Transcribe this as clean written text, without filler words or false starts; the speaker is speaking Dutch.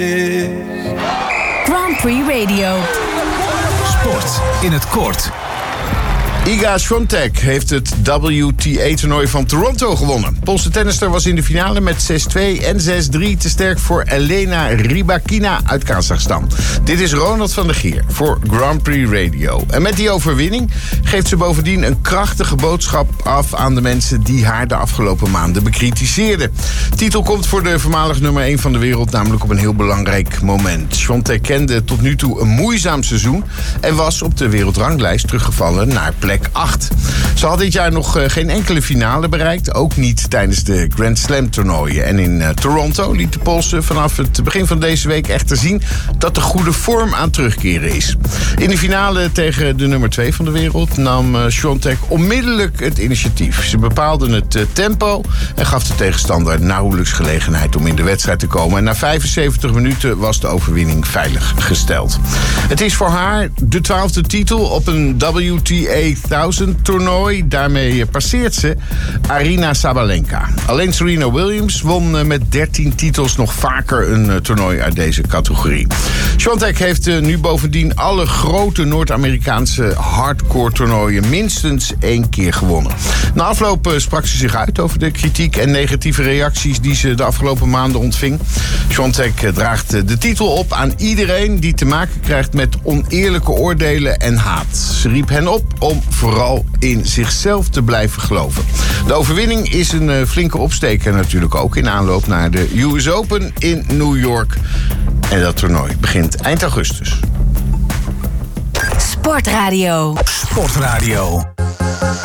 Grand Prix Radio. Sport in het kort. Iga Świątek heeft het WTA-toernooi van Toronto gewonnen. Poolse tennister was in de finale met 6-2 en 6-3 te sterk voor Elena Rybakina uit Kazachstan. Dit is Ronald van der Gier voor Grand Prix Radio. En met die overwinning geeft ze bovendien een krachtige boodschap af aan de mensen die haar de afgelopen maanden bekritiseerden. De titel komt voor de voormalig nummer 1 van de wereld namelijk op een heel belangrijk moment. Świątek kende tot nu toe een moeizaam seizoen en was op de wereldranglijst teruggevallen naar plek 8. Ze had dit jaar nog geen enkele finale bereikt, ook niet tijdens de Grand Slam toernooien. En in Toronto liet de Poolse vanaf het begin van deze week echter zien dat de goede vorm aan terugkeren is. In de finale tegen de nummer 2 van de wereld nam Świątek onmiddellijk het initiatief. Ze bepaalde het tempo en gaf de tegenstander nauwelijks gelegenheid om in de wedstrijd te komen. En na 75 minuten was de overwinning veilig gesteld. Het is voor haar de 12e titel op een WTA 1000 toernooi. Daarmee passeert ze Aryna Sabalenka. Alleen Serena Williams won met 13 titels nog vaker een toernooi uit deze categorie. Świątek heeft nu bovendien alle grote Noord-Amerikaanse hardcore toernooien minstens 1 keer gewonnen. Na afloop sprak ze zich uit over de kritiek en negatieve reacties die ze de afgelopen maanden ontving. Świątek draagt de titel op aan iedereen die te maken krijgt met oneerlijke oordelen en haat. Ze riep hen op om vooral in zichzelf te blijven geloven. De overwinning is een flinke opsteker natuurlijk ook in aanloop naar de US Open in New York. En dat toernooi begint eind augustus. Sportradio. Sportradio.